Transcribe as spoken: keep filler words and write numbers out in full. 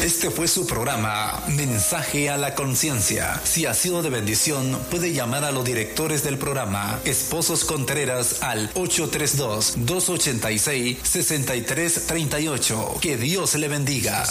Este fue su programa Mensaje a la Conciencia. Si ha sido de bendición, puede llamar a los directores del programa, Esposos Contreras, al ocho tres dos, dos ocho seis, seis tres tres ocho. Que Dios le bendiga.